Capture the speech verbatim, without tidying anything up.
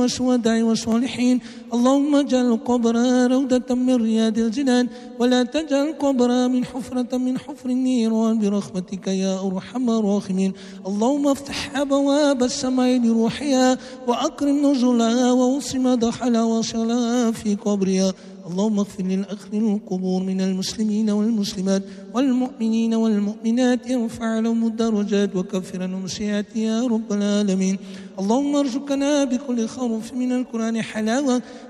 والشهداء والصالحين. اللهم اجعل القبر روضة من رياض الجنان ولا تجعل القبر من حفرة من حفر النيران برحمتك يا أرحم الراحمين. اللهم افتح أبواب السماء لروحها وأكرم نزلها ووصم مدخلها وصلها في قبرها. اللهم اغفر للأخذ القبور من المسلمين والمسلمات والمؤمنين والمؤمنات، ارفع لهم الدرجات وكفر عنهم السيئات يا رب العالمين. اللهم ارزقنا بكل خروف من القرآن حلاوة